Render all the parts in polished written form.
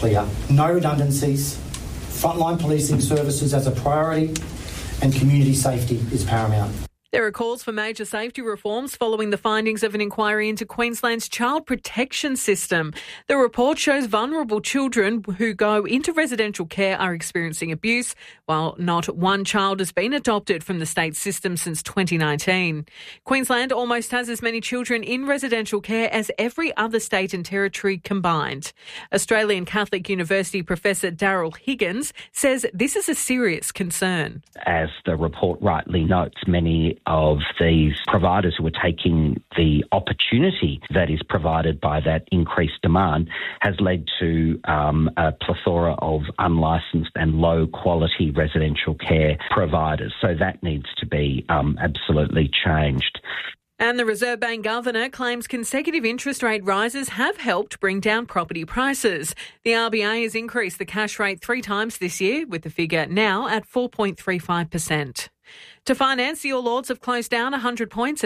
Clear. No redundancies, frontline policing services as a priority, and community safety is paramount. There are calls for major safety reforms following the findings of an inquiry into Queensland's child protection system. The report shows vulnerable children who go into residential care are experiencing abuse, while not one child has been adopted from the state system since 2019. Queensland almost has as many children in residential care as every other state and territory combined. Australian Catholic University Professor Daryl Higgins says this is a serious concern. As the report rightly notes, many of these providers who are taking the opportunity that is provided by that increased demand has led to a plethora of unlicensed and low-quality residential care providers. So that needs to be absolutely changed. And the Reserve Bank Governor claims consecutive interest rate rises have helped bring down property prices. The RBA has increased the cash rate 3 times this year, with the figure now at 4.35%. To finance, the All Ords have closed down 100 points at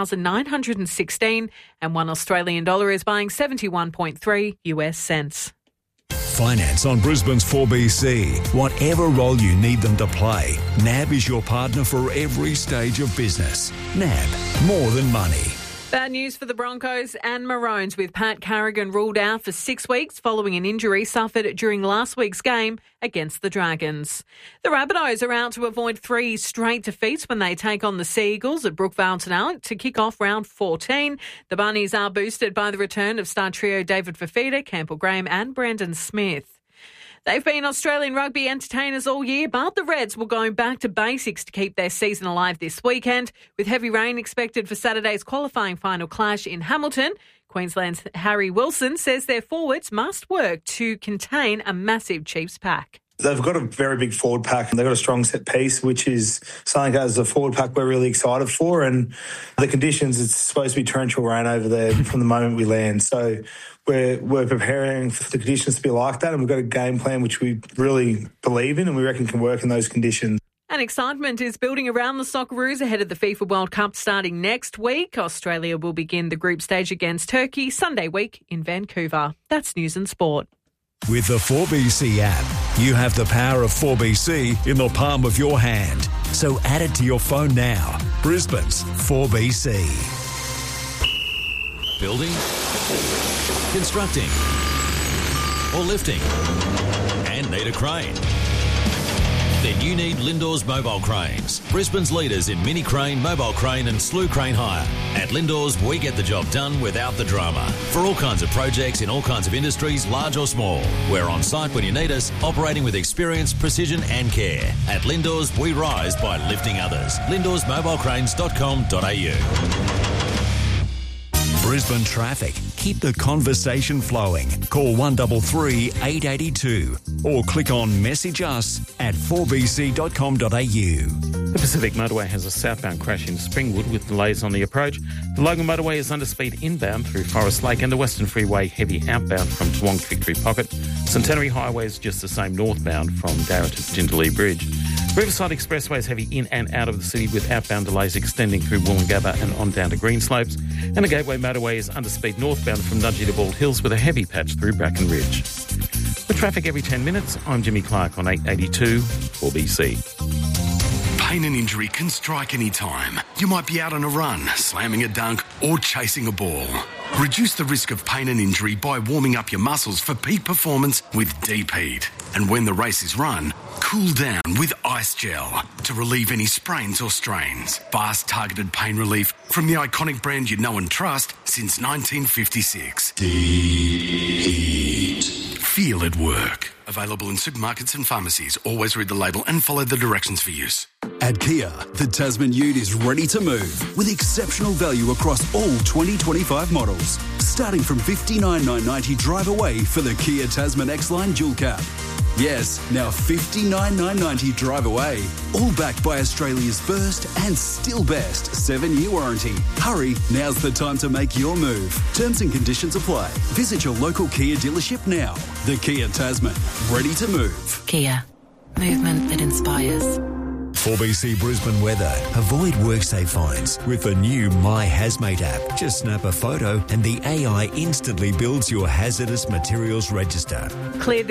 8,916 and $1 Australian dollar is buying 71.3 US cents. Finance on Brisbane's 4BC. Whatever role you need them to play, NAB is your partner for every stage of business. NAB, more than money. Bad news for the Broncos and Maroons, with Pat Carrigan ruled out for 6 weeks following an injury suffered during last week's game against the Dragons. The Rabbitohs are out to avoid 3 straight defeats when they take on the Sea Eagles at Brookvale tonight to kick off round 14. The Bunnies are boosted by the return of star trio David Fifita, Campbell Graham and Brandon Smith. They've been Australian rugby entertainers all year, but the Reds will go back to basics to keep their season alive this weekend, with heavy rain expected for Saturday's qualifying final clash in Hamilton. Queensland's Harry Wilson says their forwards must work to contain a massive Chiefs pack. They've got a very big forward pack and they've got a strong set piece, which is something as a forward pack we're really excited for. And the conditions, it's supposed to be torrential rain over there from the moment we land. So we're preparing for the conditions to be like that, and we've got a game plan which we really believe in and we reckon can work in those conditions. And excitement is building around the Socceroos ahead of the FIFA World Cup starting next week. Australia will begin the group stage against Turkey Sunday week in Vancouver. That's News and Sport. With the 4BC app, you have the power of 4BC in the palm of your hand. So add it to your phone now. Brisbane's 4BC. Building, constructing, or lifting, and need a crane? Then you need Lindors Mobile Cranes, Brisbane's leaders in mini crane, mobile crane and slew crane hire. At Lindors, we get the job done without the drama. For all kinds of projects in all kinds of industries, large or small. We're on site when you need us, operating with experience, precision and care. At Lindors, we rise by lifting others. LindorsMobileCranes.com.au. Brisbane traffic. Keep the conversation flowing. Call 133 882 or click on message us at 4bc.com.au. The Pacific Motorway has a southbound crash in Springwood with delays on the approach. The Logan Motorway is under speed inbound through Forest Lake, and the Western Freeway heavy outbound from Toowong to Victory Pocket. Centenary Highway is just the same northbound from Darra to Jindalee Bridge. Riverside Expressway is heavy in and out of the city with outbound delays extending through Woolloongabba and on down to Greenslopes. And the Gateway Motorway is under speed northbound from Nudgee to Bald Hills with a heavy patch through Bracken Ridge. With traffic every 10 minutes, I'm Jimmy Clark on 882 4BC. Pain and injury can strike any time. You might be out on a run, slamming a dunk or chasing a ball. Reduce the risk of pain and injury by warming up your muscles for peak performance with Deep Heat. And when the race is run, cool down with Ice Gel to relieve any sprains or strains. Fast, targeted pain relief from the iconic brand you know and trust since 1956. Deep Heat. Feel it work. Available in supermarkets and pharmacies. Always read the label and follow the directions for use. At Kia, the Tasman Ute is ready to move with exceptional value across all 2025 models. Starting from $59,990 drive away for the Kia Tasman X-Line Dual Cab. Yes, now $59,990 drive away. All backed by Australia's first and still best 7-year warranty. Hurry, now's the time to make your move. Terms and conditions apply. Visit your local Kia dealership now. The Kia Tasman, ready to move. Kia, movement that inspires. 4BC Brisbane weather. Avoid WorkSafe fines with the new My Hazmate app. Just snap a photo and the AI instantly builds your hazardous materials register. Clear